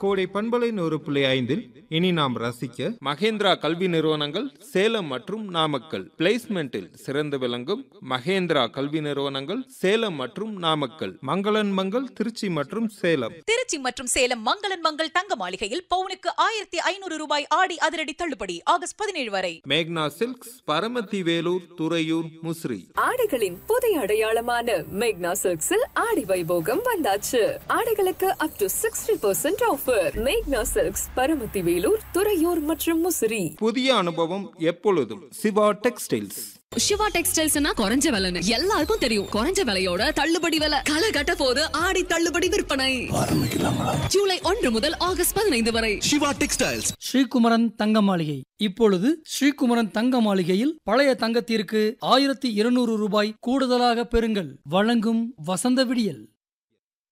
கோடை பண்பலை 100.5 இனி நாம் ரசிக்க மகேந்திரா கல்வி நிறுவனங்கள் சேலம் மற்றும் நாமக்கல். பிளேஸ்மெண்டில் சிறந்து விளங்கும் மகேந்திரா கல்வி நிறுவனங்கள் சேலம் மற்றும் நாமக்கல். மங்களன் மங்கள் திருச்சி மற்றும் சேலம். திருச்சி மற்றும் சேலம் மங்களன் மங்கள் தங்க மாளிகையில் பவுனுக்கு 1500 ரூபாய் ஆடி அதிரடி தள்ளுபடி ஆகஸ்ட் 17 வரை. மேக்னா சில்க்ஸ் பரமத்தி வேலூர் துறையூர் முசிறி. ஆடைகளின் புதிய அடையாளமான மேக்னா சில்க்ஸில் ஆடி வைபோகம் வந்தாச்சு. ஆடைகளுக்கு அப் டு 60% ஆஃபர். மேக்னா சில்க்ஸ் பரமத்தி வேலூர் துறையூர் மற்றும் முசிறி. புதிய அனுபவம் எப்பொழுதும் சிவா டெக்ஸ்டைல்ஸ். சிவா டெக்ஸ்டைல்ஸ்னா குறைஞ்ச விலைன்னு எல்லாருக்கும் தெரியும். குறைஞ்ச விலையோட தள்ளுபடி விலை. களை கட்ட போது ஆடி தள்ளுபடி விற்பனை ஆரம்பிக்கலாங்களா? ஜூலை 1 முதல் ஆகஸ்ட் 15 வரை. சிவா டெக்ஸ்டைல்ஸ். ஸ்ரீகுமரன் தங்க மாளிகை. இப்பொழுது ஸ்ரீகுமரன் தங்க மாளிகையில் பழைய தங்கத்திற்கு 1200 ரூபாய் கூடுதலாக பெறுங்கள். வழங்கும் வசந்த விடியல்.